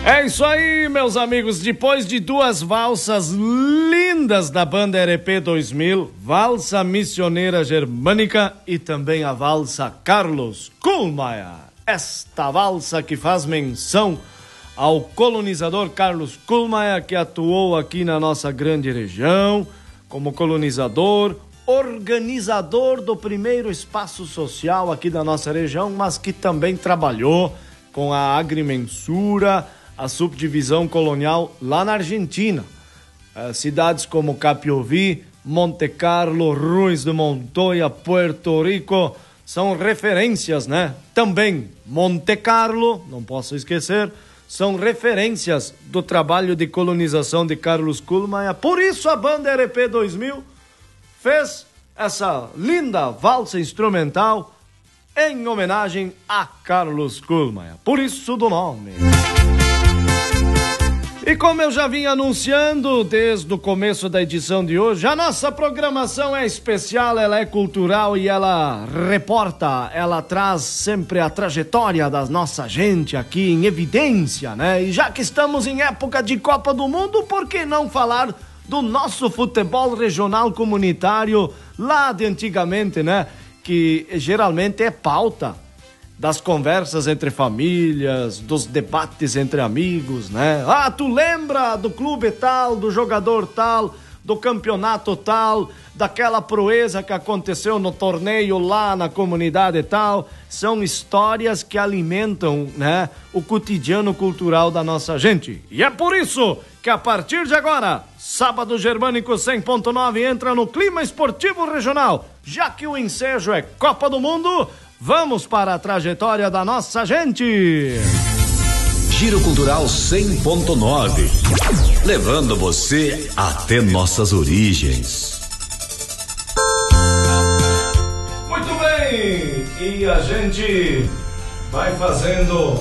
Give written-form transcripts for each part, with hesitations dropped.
É isso aí, meus amigos. Depois de duas valsas lindas da banda RP 2000, Valsa Missioneira Germânica e também a valsa Carlos Kuhlmeier. Esta valsa que faz menção ao colonizador Carlos Kuhlmeier, que atuou aqui na nossa grande região como colonizador, organizador do primeiro espaço social aqui da nossa região, mas que também trabalhou com a agrimensura, a subdivisão colonial lá na Argentina. Cidades como Capiovy, Monte Carlo, Ruiz de Montoya, Puerto Rico são referências, né? Também Monte Carlo, não posso esquecer, são referências do trabalho de colonização de Carlos Kuhlmeier. Por isso a banda RP 2000 fez essa linda valsa instrumental em homenagem a Carlos Kuhlmeier. Por isso do nome. E como eu já vim anunciando desde o começo da edição de hoje, a nossa programação é especial, ela é cultural e ela reporta, ela traz sempre a trajetória da nossa gente aqui em evidência, né? E já que estamos em época de Copa do Mundo, por que não falar do nosso futebol regional comunitário lá de antigamente, né? Que geralmente é pauta das conversas entre famílias, dos debates entre amigos, né? Ah, tu lembra do clube tal, do jogador tal, do campeonato tal, daquela proeza que aconteceu no torneio lá na comunidade tal. São histórias que alimentam, né, o cotidiano cultural da nossa gente. E é por isso que a partir de agora, Sábado Germânico 100.9 entra no clima esportivo regional. Já que o ensejo é Copa do Mundo, vamos para a trajetória da nossa gente. Giro Cultural 100.9, levando você até nossas origens. Muito bem, e a gente vai fazendo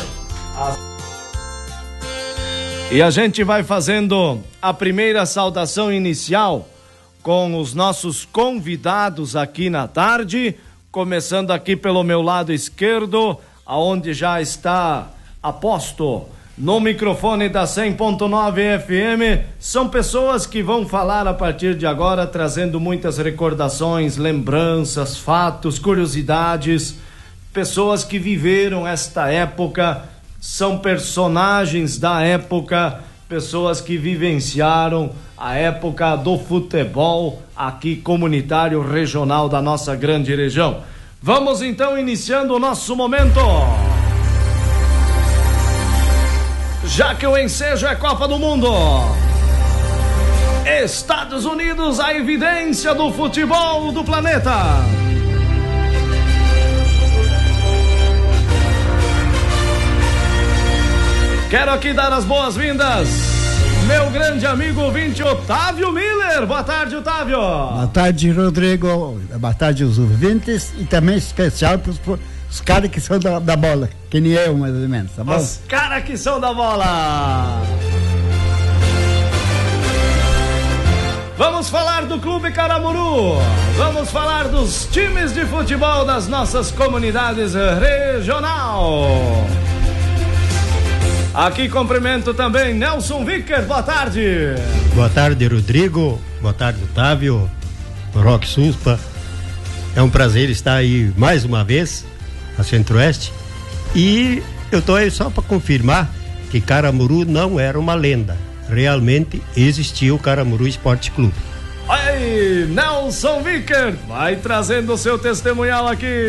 a primeira saudação inicial com os nossos convidados aqui na tarde, começando aqui pelo meu lado esquerdo, aonde já está aposto no microfone da 100.9 FM. São pessoas que vão falar a partir de agora, trazendo muitas recordações, lembranças, fatos, curiosidades, pessoas que viveram esta época, são personagens da época, pessoas que vivenciaram a época do futebol aqui comunitário regional da nossa grande região. Vamos então iniciando o nosso momento. Já que o ensejo é Copa do Mundo, Estados Unidos, a evidência do futebol do planeta. Quero aqui dar as boas-vindas, meu grande amigo ouvinte Otávio Miller. Boa tarde, Otávio. Boa tarde, Rodrigo. Boa tarde aos ouvintes e também especial para os caras que são da bola, que nem eu, mais ou menos, tá bom? Os caras que são da bola. Vamos falar do Clube Caramuru. Vamos falar dos times de futebol das nossas comunidades regional. Aqui cumprimento também Nelson Vicker, boa tarde. Boa tarde, Rodrigo. Boa tarde, Otávio. Roque Suspa. É um prazer estar aí mais uma vez a Centro-Oeste. E eu tô aí só para confirmar que Caramuru não era uma lenda. Realmente existia o Caramuru Esporte Clube. Aí, Nelson Vicker, vai trazendo o seu testemunhal aqui.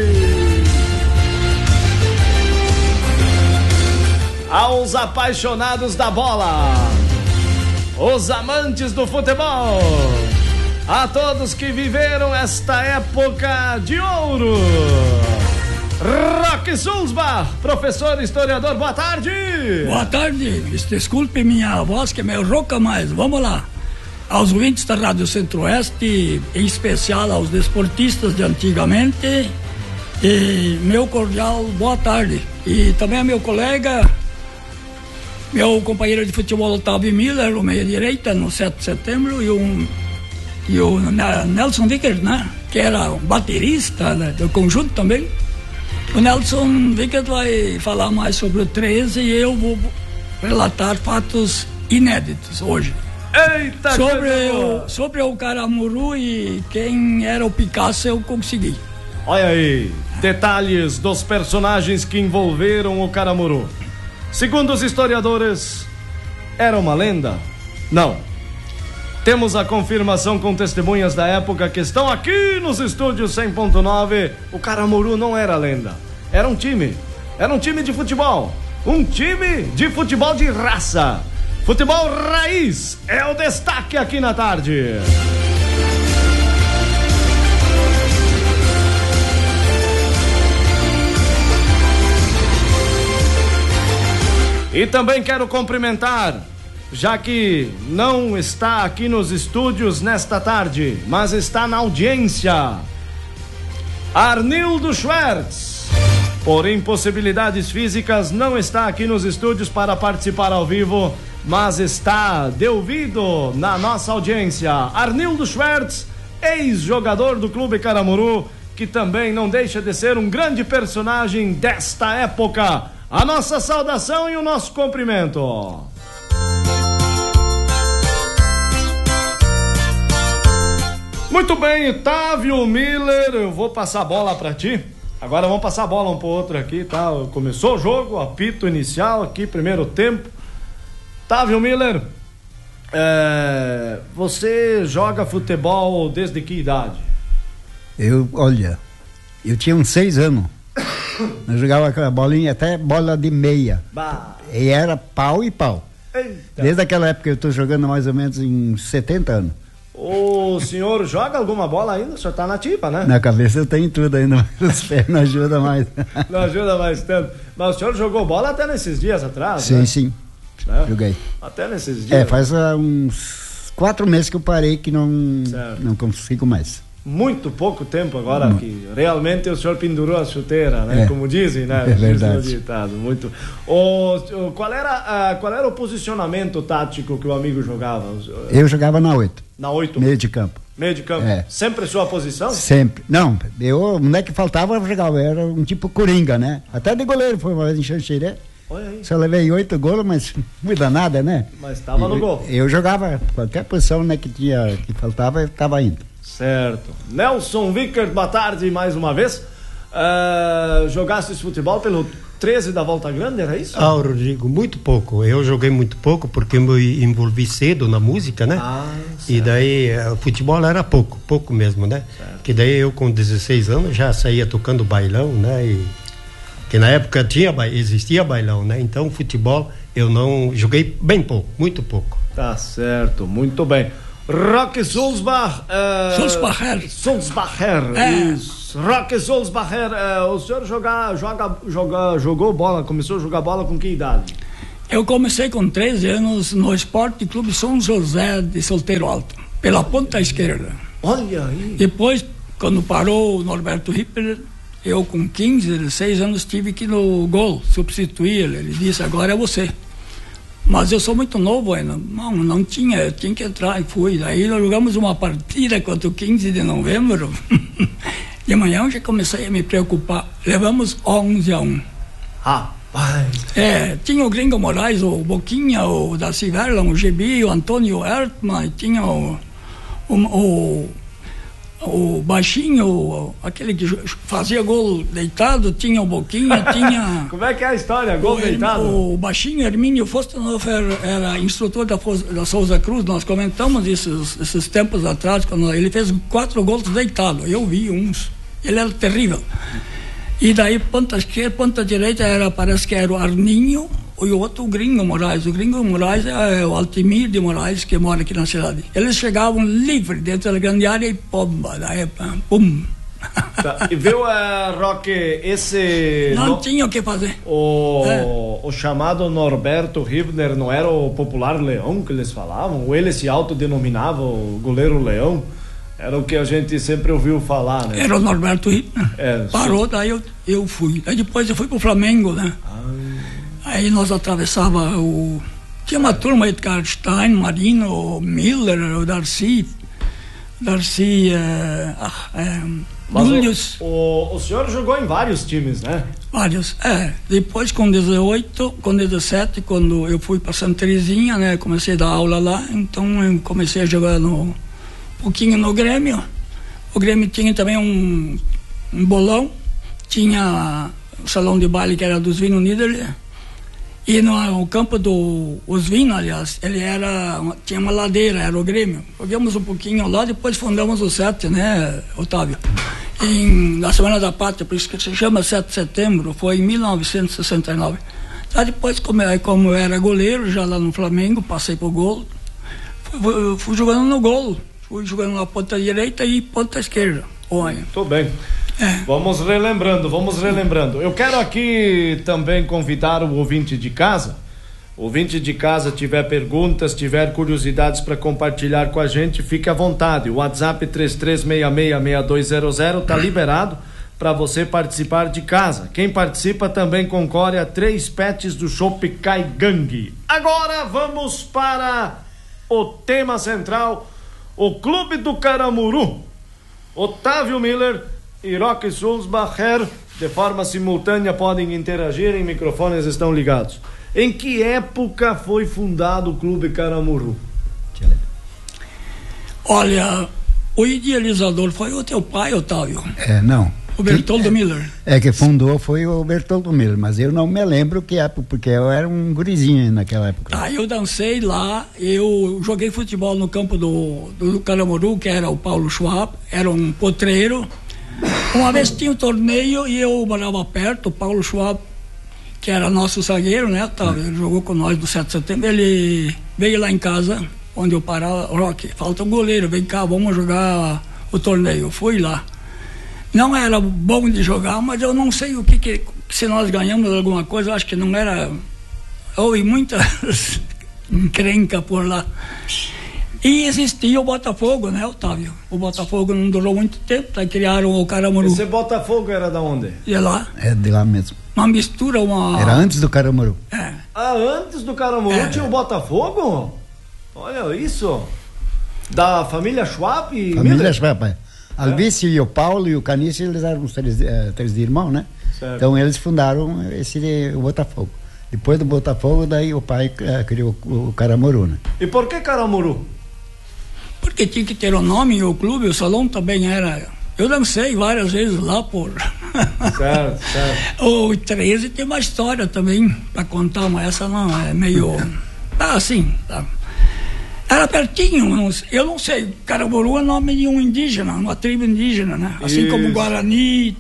Aos apaixonados da bola, os amantes do futebol, a todos que viveram esta época de ouro. Roque Sulzbach, professor historiador, boa tarde. Boa tarde, desculpe minha voz que é meio rouca, mas vamos lá. Aos ouvintes da Rádio Centro-Oeste, em especial aos desportistas de antigamente, e meu cordial boa tarde. E também a meu colega, meu companheiro de futebol Otávio Miller, o meia-direita, no 7 de setembro, e o Nelson Vicker, né? Que era um baterista, né, do conjunto também. O Nelson Vicker vai falar mais sobre o 13 e eu vou relatar fatos inéditos hoje. Eita, sobre o Caramuru e quem era o Picasso, eu consegui. Olha aí, detalhes dos personagens que envolveram o Caramuru. Segundo os historiadores, era uma lenda? Não. Temos a confirmação com testemunhas da época que estão aqui nos estúdios 100.9. O Caramuru não era lenda. Era um time. Era um time de futebol. Um time de futebol de raça. Futebol raiz é o destaque aqui na tarde. E também quero cumprimentar, já que não está aqui nos estúdios nesta tarde, mas está na audiência, Arnildo Schwertz. Por impossibilidades físicas, não está aqui nos estúdios para participar ao vivo, mas está de ouvido na nossa audiência. Arnildo Schwertz, ex-jogador do Clube Caramuru, que também não deixa de ser um grande personagem desta época. A nossa saudação e o nosso cumprimento. Muito bem, Otávio Miller, eu vou passar a bola pra ti. Agora vamos passar a bola um pro outro aqui, tá? Começou o jogo, apito inicial aqui, primeiro tempo. Otávio Miller, você joga futebol desde que idade? Eu tinha uns 6 anos. Eu jogava aquela bolinha, até bola de meia. Bah. E era pau e pau. Eita. Desde aquela época eu estou jogando mais ou menos em 70 anos. O senhor joga alguma bola ainda? O senhor tá na ativa, né? Na cabeça eu tenho tudo ainda, mas os pés não ajudam mais. Não ajuda mais tanto. Mas o senhor jogou bola até nesses dias atrás, Sim, né? sim. Né? Joguei. Até nesses dias. Faz uns 4 meses que eu parei que não consigo mais. Muito pouco tempo agora que realmente o senhor pendurou a chuteira, né? Como dizem, né? É verdade. Ditado. Muito. Qual era o posicionamento tático que o amigo jogava? Eu jogava na 8. Na 8? Meio de campo. Meio de campo. Sempre sua posição? Sempre. Não, não é que faltava, eu jogava. Era um tipo coringa, né? Até de goleiro foi uma vez em Xanxerê. Olha aí. Só levei 8 gols, mas não muda nada, né? Mas estava no gol. Eu jogava qualquer posição, né, que faltava, eu estava indo. Certo. Nelson Vickert, boa tarde mais uma vez. Jogaste esse futebol pelo 13 da Volta Grande, era isso? Rodrigo, muito pouco. Eu joguei muito pouco porque me envolvi cedo na música, né? E daí o futebol era pouco mesmo, né? Certo. Que daí eu com 16 anos já saía tocando bailão, né? Que na época existia bailão, né? Então futebol eu não joguei bem pouco, muito pouco. Tá certo, muito bem. Roque Sulzbacher. Roque Sulzbacher, o senhor jogou bola, começou a jogar bola com que idade? Eu comecei com 13 anos no Esporte Clube São José de Solteiro Alto, pela ponta esquerda. Olha aí. Depois, quando parou o Norberto Ripper, eu com 15, 16 anos tive que ir no gol substituir ele. Ele disse, agora é você. Mas eu sou muito novo ainda. Não tinha, eu tinha que entrar e fui. Daí nós jogamos uma partida contra o 15 de novembro. De manhã eu já comecei a me preocupar. Levamos 11-1. Rapaz. Tinha o Gringo Moraes, o Boquinha, o Darcy Verlon, o GB, o Antônio Hertmann, tinha o baixinho, aquele que fazia gol deitado, tinha o Boquinha, tinha... Como é que é a história, gol deitado? O baixinho Hermínio Fostenhofer era instrutor da Souza Cruz, nós comentamos esses tempos atrás, quando ele fez 4 gols deitado, eu vi uns, ele era terrível. E daí, ponta esquerda, ponta direita, parece que era o Arninho, e o outro o Gringo Moraes. O Gringo Moraes é o Altimir de Moraes, que mora aqui na cidade. Eles chegavam livres dentro da grande área e pomba, daí pum. Tá. E viu, Roque, esse... Não tinha o que fazer. O chamado Norberto Ribner não era o popular Leão que eles falavam? Ou ele se autodenominava o goleiro Leão? Era o que a gente sempre ouviu falar, né? Era o Norberto Ribner. Parou, daí eu fui. Aí depois eu fui pro Flamengo, né? Aí nós atravessava tinha uma turma aí de Karlstein, Marino, Miller, o Darcy, Mas o senhor jogou em vários times, né? Vários. Depois com 18, com 17, quando eu fui para Santa Terezinha, né? Comecei a dar aula lá, então eu comecei a jogar um pouquinho no Grêmio. O Grêmio tinha também um bolão, tinha o salão de baile que era dos Vinos Niederle, e no campo dos Vinos, aliás, tinha uma ladeira, era o Grêmio. Jogamos um pouquinho lá, depois fundamos o 7, né, Otávio? Na Semana da Pátria, por isso que se chama 7 de setembro, foi em 1969. Depois, como eu era goleiro, já lá no Flamengo, passei pro gol, fui jogando no gol, fui jogando na ponta direita e ponta esquerda. Tô bem. Vamos relembrando. Eu quero aqui também convidar o ouvinte de casa. O ouvinte de casa tiver perguntas, tiver curiosidades para compartilhar com a gente, fique à vontade. O WhatsApp 33666200 tá liberado para você participar de casa. Quem participa também concorre a 3 pets do Chopp Caigangue. Agora vamos para o tema central, o Clube do Caramuru. Otávio Miller e Roque Sulzbacher, de forma simultânea, podem interagir, em microfones estão ligados. Em que época foi fundado o Clube Caramuru? Olha, o idealizador foi o teu pai, Otávio. Não. O Bertoldo Miller. Que fundou foi o Bertoldo Miller, mas eu não me lembro que época, porque eu era um gurizinho naquela época. Eu dancei lá, eu joguei futebol no campo do Caramuru, que era o Paulo Schwab, era um potreiro. Uma vez tinha um torneio e eu morava perto, o Paulo Schwab, que era nosso zagueiro, né, Otávio? Ele jogou com nós do 7 de setembro, ele veio lá em casa, onde eu parava, Roque, falta um goleiro, vem cá, vamos jogar o torneio. Eu fui lá. Não era bom de jogar, mas eu não sei o que se nós ganhamos alguma coisa, eu acho que não era. Houve muitas encrenca por lá. E existia o Botafogo, né, Otávio? O Botafogo não durou muito tempo, daí criaram o Caramuru. Esse Botafogo era da onde? De lá. De lá mesmo. Uma mistura, Era antes do Caramuru. Antes do Caramuru tinha o Botafogo? Olha isso. Da família Schwab e Família Schwab, Alvício e o Paulo e o Canice, eles eram os três irmãos, né? Certo. Então eles fundaram o Botafogo. Depois do Botafogo, daí o pai criou o Caramuru, né? E por que Caramuru? Porque tinha que ter o nome, o clube, o salão também era. Eu dancei várias vezes lá por. Certo. O 13 tem uma história também para contar, mas essa não é meio. Assim, tá. Era pertinho, eu não sei. Caramuru é nome de um indígena, uma tribo indígena, né? Assim Isso. como Guarani,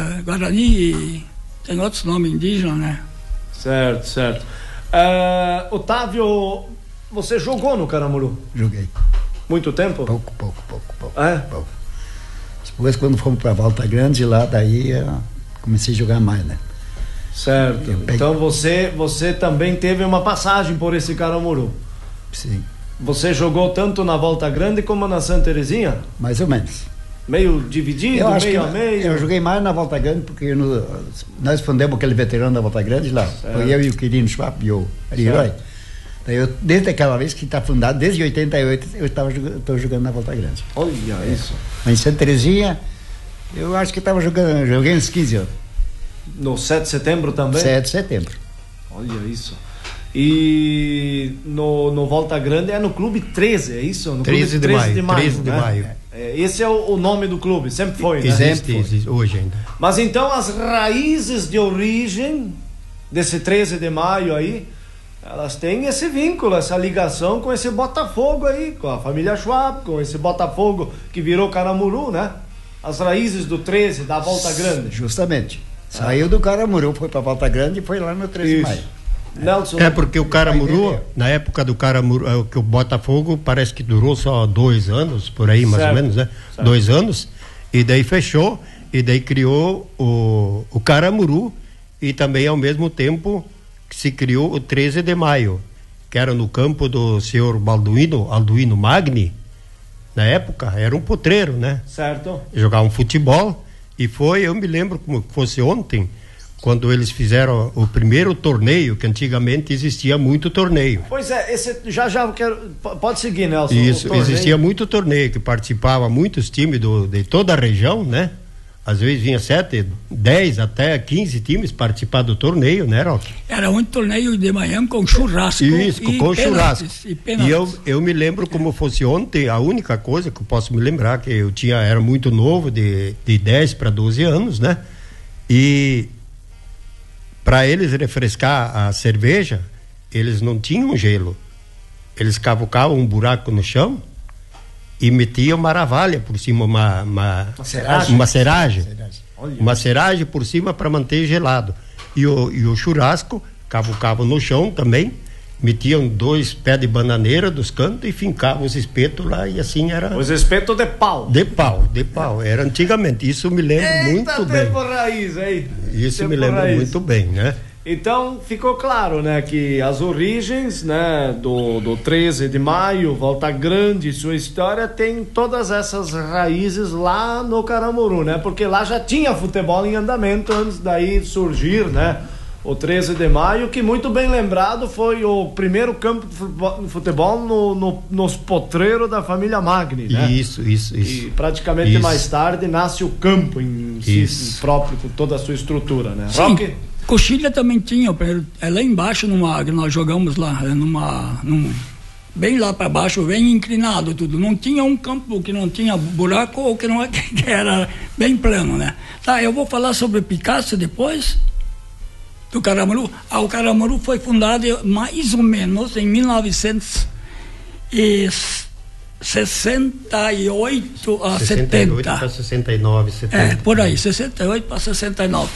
tem outros nomes indígenas, né? Certo. Otávio, você jogou no Caramuru? Joguei. Muito tempo? Pouco. Pouco. Depois, quando fomos para Volta Grande, lá daí comecei a jogar mais, né? Certo. Então você também teve uma passagem por esse Caramuru? Sim. Você jogou tanto na Volta Grande como na Santa Terezinha? Mais ou menos. Meio dividido, meio a meio? Eu joguei mais na Volta Grande porque nós fundamos aquele veterano da Volta Grande lá. Certo. Foi eu e o Quirino Schwab e o Arirói. Daí desde aquela vez que está fundado, desde 88, eu estou jogando na Volta Grande. Olha isso. Mas em Santa Terezinha, eu acho que joguei uns 15 anos. No 7 de setembro também? 7 de setembro. Olha isso. E no Volta Grande é no Clube 13, é isso? No 13 Clube de Maio. 13 de né? Maio. Esse é o nome do clube, sempre foi, né? Existe hoje ainda. Mas então as raízes de origem desse 13 de maio aí, elas têm esse vínculo, essa ligação com esse Botafogo aí, com a família Schwab, com esse Botafogo que virou Caramuru, né? As raízes do 13, da Volta Grande. Justamente. Saiu do Caramuru, foi para Volta Grande e foi lá no 13 de maio. Nelson, Porque o Caramuru, na época do Caramuru, que o Botafogo parece que durou só 2 anos, por aí mais ou menos, né? Certo. 2 anos, e daí fechou, e daí criou o Caramuru, e também ao mesmo tempo que se criou o 13 de maio, que era no campo do senhor Alduino Magni. Na época era um potreiro, né? certo? Jogava um futebol, e eu me lembro como fosse ontem, quando eles fizeram o primeiro torneio, que antigamente existia muito torneio. Pois é, esse já quero. Pode seguir, Nelson. Isso, existia muito torneio, que participava muitos times de toda a região, né? às vezes vinha 7, 10, até 15 times participar do torneio, né, Roque? Era um torneio de manhã com churrasco. Isso, com churrasco. E eu me lembro como fosse ontem, a única coisa que eu posso me lembrar, que eu era muito novo, de 10 para 12 anos, né? E para eles refrescar a cerveja, eles não tinham gelo. Eles cavucavam um buraco no chão e metiam uma navalha por cima, uma seragem por cima para manter gelado. E o churrasco cavucavam no chão também, metiam 2 pés de bananeira dos cantos e fincavam os espetos lá, e assim era. Os espetos de pau. De pau. Era antigamente. Isso me lembro muito bem. Raiz, aí. Isso me lembro muito bem, né? Então ficou claro, né, que as origens, né, do 13 de maio, Volta Grande, sua história tem todas essas raízes lá no Caramuru, né? Porque lá já tinha futebol em andamento antes daí surgir, né? O 13 de maio, que muito bem lembrado, foi o primeiro campo de futebol nos potreiros da família Magni, né? Isso. E praticamente mais tarde nasce o campo em si próprio, com toda a sua estrutura, né? Sim. Roque? Coxilha também tinha, lá embaixo, que nós jogamos lá, bem lá para baixo, bem inclinado tudo. Não tinha um campo que não tinha buraco ou que era bem plano, né? Tá, eu vou falar sobre Picasso depois do Caramuru. O Caramuru foi fundado mais ou menos em 1968 a 70. Para 69, 70. Por aí, 68 para 69.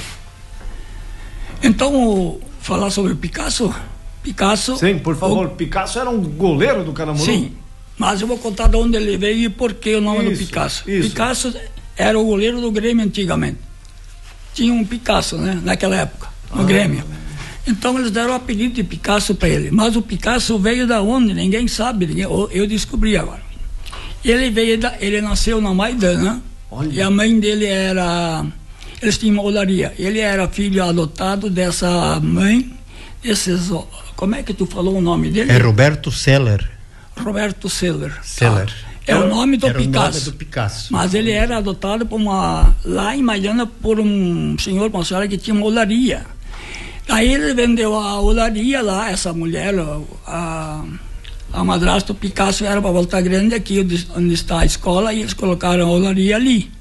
Então, falar sobre Picasso. Sim, por favor. Picasso era um goleiro do Caramuru? Sim, mas eu vou contar de onde ele veio e por que o nome do Picasso. Picasso era o goleiro do Grêmio antigamente. Tinha um Picasso, né, naquela época, no Grêmio. Então eles deram o apelido de Picasso para ele. Mas o Picasso veio da onde? Ninguém sabe. Eu descobri agora. Ele nasceu na Maidana. Olha. E a mãe dele eles tinham uma olaria. Ele era filho adotado dessa mãe, como é que tu falou o nome dele? É Roberto Seller. Roberto Seller. É o nome do Picasso. Mas ele era adotado lá em Maidana por um senhor, uma senhora que tinha uma olaria. Aí ele vendeu a olaria lá, essa mulher, a madrasta do Picasso era para Volta Grande, aqui onde está a escola, e eles colocaram a olaria ali.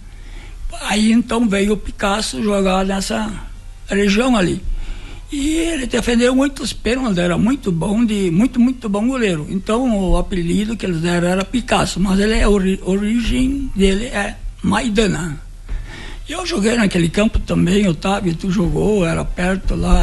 Aí então veio o Picasso jogar nessa região ali. E ele defendeu muitos pênaltis, era muito bom, muito bom goleiro. Então o apelido que eles deram era Picasso, mas a origem dele é Maidana. Eu joguei naquele campo também, Otávio, tu jogou, era perto lá,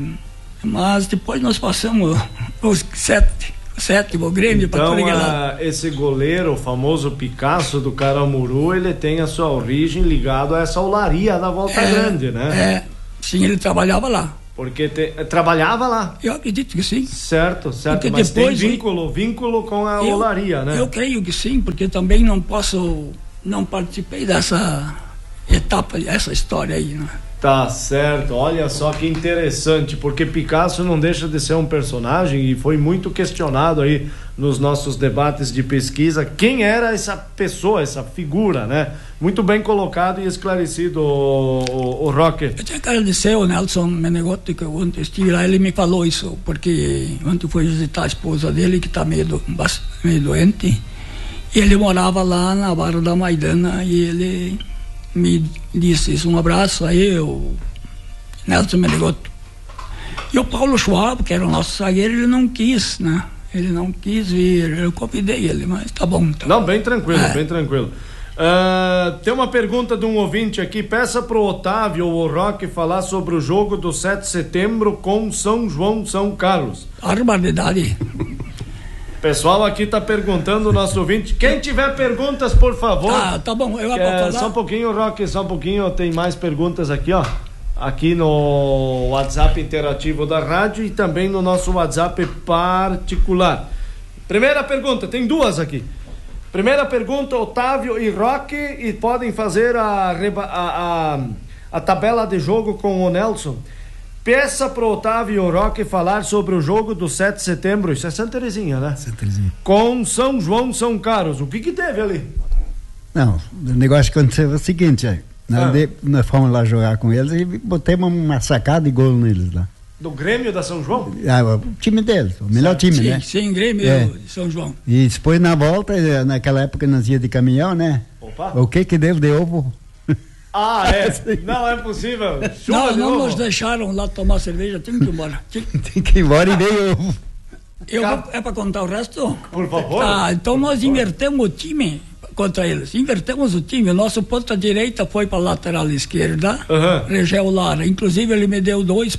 mas depois nós passamos os sétimo Grêmio para Então esse goleiro, o famoso Picasso do Caramuru, ele tem a sua origem ligado a essa olaria da Volta Grande, né? Sim, ele trabalhava lá. Porque trabalhava lá? Eu acredito que sim. Certo, porque mas depois tem vínculo com a olaria, né? Eu creio que sim, porque também não participei dessa etapa, essa história aí, né? Tá certo, olha só que interessante, porque Picasso não deixa de ser um personagem e foi muito questionado aí nos nossos debates de pesquisa quem era essa pessoa, essa figura, né? Muito bem colocado e esclarecido, o Roque. Eu tinha que agradecer ao Nelson Menegotti, que eu ontem estive lá, ele me falou isso, porque ontem fui visitar a esposa dele, que está meio doente, e ele morava lá na Barra da Maidana, e ele me disse isso. Um abraço aí, o Nelson Menegotti. E o Paulo Schwab, que era o nosso zagueiro, ele não quis, né? Ele não quis vir, eu convidei ele, mas tá bom. Então. Não, bem tranquilo, bem tranquilo. Tem uma pergunta de um ouvinte aqui. Peça pro Otávio ou o Roque falar sobre o jogo do 7 de setembro com São João, São Carlos. Barbaridade. O pessoal aqui tá perguntando, o nosso ouvinte. Quem tiver perguntas, por favor. Tá bom, eu vou falar. Só um pouquinho, Roque, só um pouquinho. Tem mais perguntas aqui, ó. Aqui no WhatsApp interativo da rádio e também no nosso WhatsApp particular. Primeira pergunta, tem duas aqui. Primeira pergunta, Otávio e Roque, e podem fazer a tabela de jogo com o Nelson. Peça pro Otávio e o Roque falar sobre o jogo do 7 de setembro. Isso é Santa Terezinha, né? Santa Terezinha. Com São João, São Carlos. O que teve ali? Não, o negócio que aconteceu é o seguinte, Nós fomos lá jogar com eles e botamos uma sacada de gol neles lá. Do Grêmio da São João? O time deles, o melhor time, sim, né? Sim, Grêmio de São João. E depois na volta, naquela época nós ia de caminhão, né? Opa. O que deu de ovo? Ah, é? Não é possível. Não nos deixaram lá tomar cerveja, tem que ir embora. Tem que ir embora e veio ovo. É para contar o resto? Por favor. Então nós invertemos o time contra eles. Invertemos o time. O nosso ponta direita foi para a lateral esquerda, Regel Lara. Inclusive ele me deu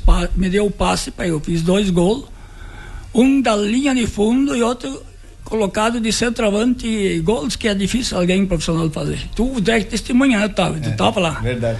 o passe para eu fiz 2 gols. Um da linha de fundo e outro colocado de centroavante, gols que é difícil alguém profissional fazer. Tu deve testemunhar, Otávio, tu estava lá. Verdade.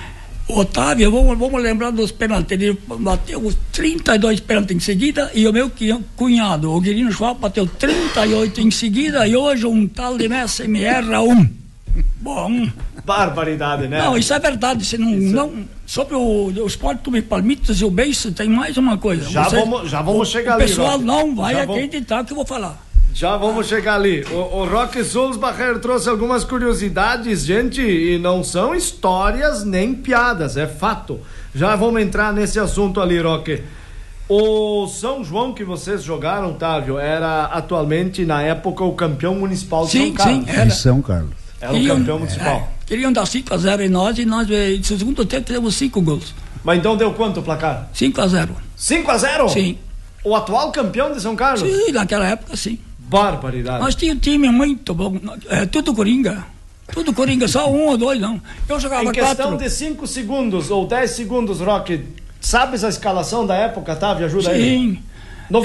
Otávio, vamos lembrar dos pênaltis. Ele bateu 32 pênaltis em seguida e o meu cunhado, o Guilherme Schwab, bateu 38 em seguida e hoje um tal de Messi me erra 1. Bom. Barbaridade, né? Não, isso é verdade. Sobre o Esporte Clube Palmitas e o Beiço tem mais uma coisa. Já vamos chegar ali. O pessoal Roque. não vai acreditar que eu vou falar. Já vamos chegar ali. O Roque Sulzbacher trouxe algumas curiosidades, gente, e não são histórias nem piadas, é fato. Já vamos entrar nesse assunto ali, Roque. O São João que vocês jogaram, Otávio, era atualmente, na época, o campeão municipal de São Carlos. Sim, era. São Carlos. Era o campeão municipal. Queriam dar 5-0 em nós e nós, no segundo tempo, tivemos 5 gols. Mas então deu quanto o placar? 5-0. 5-0? Sim. O atual campeão de São Carlos? Sim, naquela época, sim. Barbaridade. Nós tínhamos um time muito bom, tudo coringa, só 1 ou 2 não. Eu jogava 4. Em questão de 5 segundos ou 10 segundos, Roque, sabes a escalação da época, Otávio? Ajuda aí. Sim. No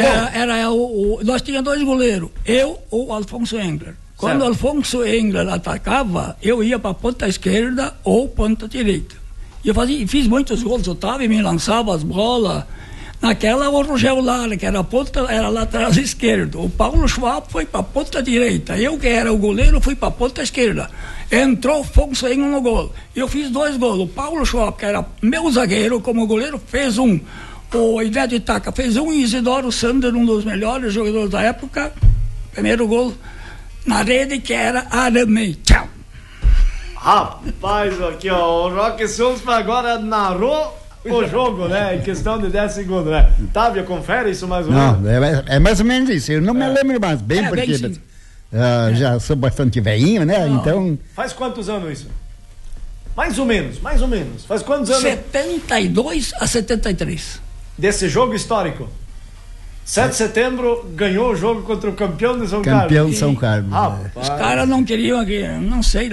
nós tínhamos 2 goleiros, eu ou Alfonso Engler. Quando o Alfonso Engler atacava, eu ia para a ponta esquerda ou ponta direita. E fiz muitos gols, Otávio me lançava as bolas. Naquela, o Rogel Lara, que era lateral esquerdo. O Paulo Schwab foi para a ponta direita. Eu, que era o goleiro, fui para a ponta esquerda. Entrou o Afonso Engler no gol. Eu fiz 2 gols. O Paulo Schwab, que era meu zagueiro, como goleiro, fez 1. O Ivete de Itaca fez 1 e Isidoro Sander, um dos melhores jogadores da época. Primeiro gol na rede, que era Aramei. Tchau. Rapaz, aqui ó, o Roque Souza agora narrou o jogo, né? Em questão de 10 segundos, né? Otávio, confere isso mais ou menos? Não, é mais ou menos isso. Eu não me lembro mais bem, porque já sou bastante velhinho, né? Não. Então. Faz quantos anos isso? Mais ou menos. Faz quantos anos? 72 a 73. Desse jogo histórico. 7 de setembro ganhou o jogo contra o campeão de São Carlos. Campeão de São Carlos. Os caras não queriam aqui, não sei.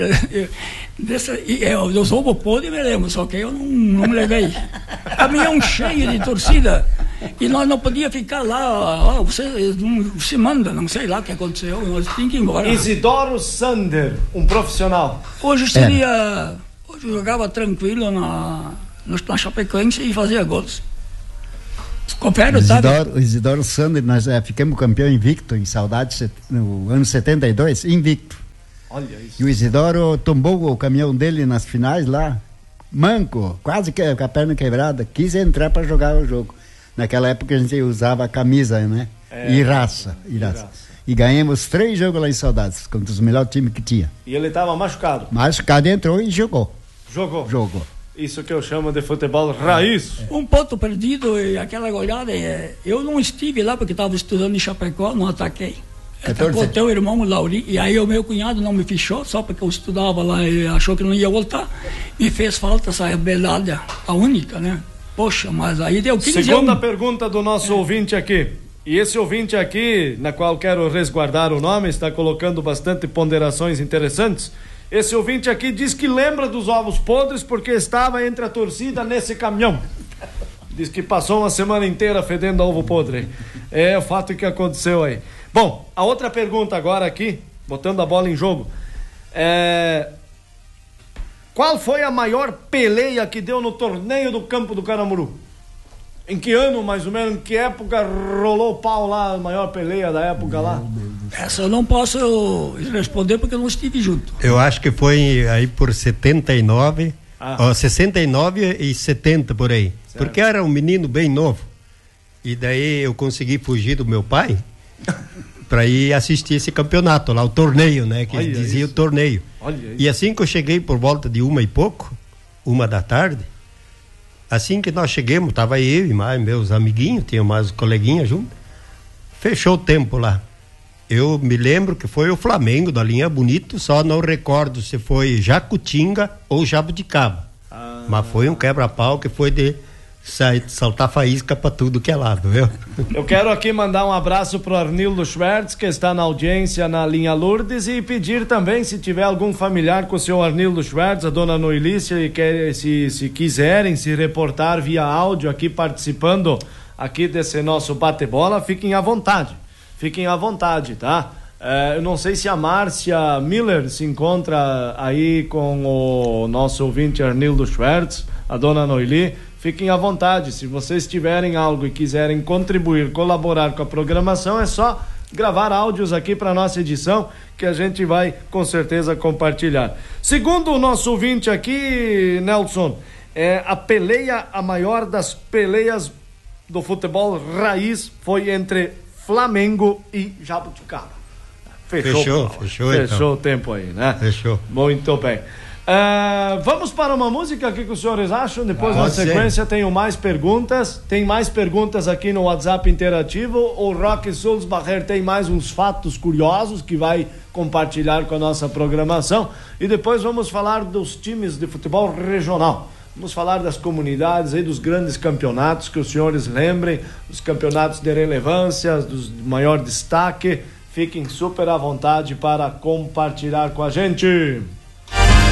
Eu sou o podre, me lembro, só que eu não me levei. Caminhão cheio de torcida e nós não podíamos ficar lá. Você se manda, não sei lá o que aconteceu, nós tínhamos que ir embora. Isidoro Sander, um profissional. Hoje eu jogava tranquilo na Chapecoense e fazia gols. Confere, o Isidoro Sander, nós ficamos campeão invicto em Saudade no ano 72, invicto. Olha isso. E o Isidoro tombou o caminhão dele nas finais lá, manco, quase que com a perna quebrada, quis entrar para jogar o jogo. Naquela época a gente usava camisa, né? E raça. E ganhamos 3 jogos lá em Saudades, contra os melhores times que tinha. E ele estava machucado? Machucado, entrou e jogou. Jogou. Isso que eu chamo de futebol raiz. Um ponto perdido e aquela goleada. Eu não estive lá porque estava estudando em Chapecó, não ataquei. Atacou teu irmão Lauri, e aí o meu cunhado não me fichou, só porque eu estudava lá e achou que não ia voltar. Me fez falta essa rebelada, a única, né? Poxa, mas aí deu 15 Segunda pergunta do nosso ouvinte aqui. E esse ouvinte aqui, na qual quero resguardar o nome, está colocando bastante ponderações interessantes. Esse ouvinte aqui diz que lembra dos ovos podres porque estava entre a torcida nesse caminhão. Diz que passou uma semana inteira fedendo a ovo podre. É o fato que aconteceu aí. Bom, a outra pergunta agora aqui, botando a bola em jogo. Qual foi a maior peleia que deu no torneio do Campo do Caramuru? Em que ano, mais ou menos, em que época rolou o pau lá, a maior peleia da época lá? Essa eu não posso responder porque eu não estive junto. Eu acho que foi aí por 79, 69 e 70 por aí. Certo. Porque era um menino bem novo. E daí eu consegui fugir do meu pai para ir assistir esse campeonato lá, o torneio, né? Que dizia o torneio. Olha aí. E assim que eu cheguei por volta de 1 da tarde, assim que nós chegamos, tava eu e mais meus amiguinhos, tinha mais coleguinhas junto, fechou o tempo lá. Eu me lembro que foi o Flamengo da linha Bonito, só não recordo se foi Jacutinga ou Jabuticaba. Mas foi um quebra-pau que foi de saltar faísca pra tudo que é lado, viu? Eu quero aqui mandar um abraço pro Arnildo Schwertz, que está na audiência na linha Lourdes, e pedir também, se tiver algum familiar com o senhor Arnildo Schwertz, a dona Noilícia, e se quiserem se reportar via áudio aqui, participando aqui desse nosso bate-bola, fiquem à vontade, tá? Eu não sei se a Márcia Miller se encontra aí com o nosso ouvinte Arnildo Schwertz, a dona Noili. Fiquem à vontade, se vocês tiverem algo e quiserem contribuir, colaborar com a programação, é só gravar áudios aqui para nossa edição, que a gente vai com certeza compartilhar. Segundo o nosso ouvinte aqui, Nelson, a maior das peleias do futebol raiz foi entre Flamengo e Jabuticaba. Fechou então. O tempo aí, né? Fechou. Muito bem. Vamos para uma música, o que os senhores acham? Depois na sequência tenho mais perguntas. Tem mais perguntas aqui no WhatsApp interativo. O Roque Sulzbacher tem mais uns fatos curiosos que vai compartilhar com a nossa programação. E depois vamos falar dos times de futebol regional. Vamos falar das comunidades aí, dos grandes campeonatos, que os senhores lembrem, os campeonatos de relevância, dos de maior destaque. Fiquem super à vontade para compartilhar com a gente.